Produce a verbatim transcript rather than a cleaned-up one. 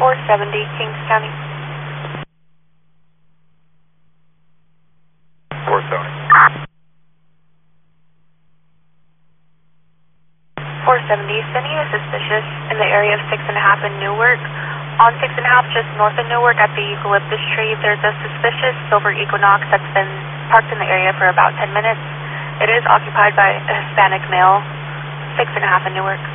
four seventy, Kings County. four seventy. four seventy, sending a suspicious in the area of six and a half in Newark. On six and a half, just north of Newark at the eucalyptus tree, there's a suspicious silver Equinox that's been parked in the area for about ten minutes. It is occupied by a Hispanic male, six and a half in Newark.